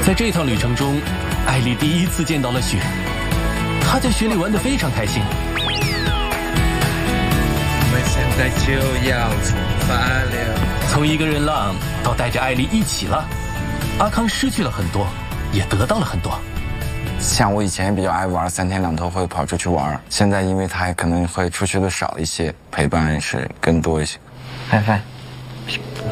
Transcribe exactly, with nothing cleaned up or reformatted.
在这趟旅程中，艾丽第一次见到了雪，她在雪里玩得非常开心。 我们现在就要出发了。 从一个人浪到带着艾丽一起浪，阿康失去了很多，也得到了很多。 像我以前比较爱玩，三天两头会跑出去玩，现在因为他可能会出去的少一些，陪伴是更多一些。 范范，